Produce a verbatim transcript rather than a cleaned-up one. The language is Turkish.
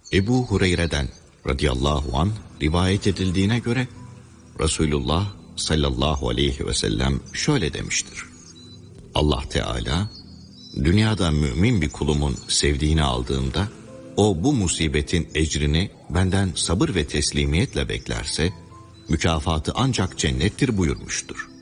Ebu Hureyre'den radıyallahu anh rivayet edildiğine göre Resulullah sallallahu aleyhi ve sellem şöyle demiştir. Allah Teala dünyada mümin bir kulumun sevdiğini aldığımda o bu musibetin ecrini benden sabır ve teslimiyetle beklerse mükafatı ancak cennettir buyurmuştur.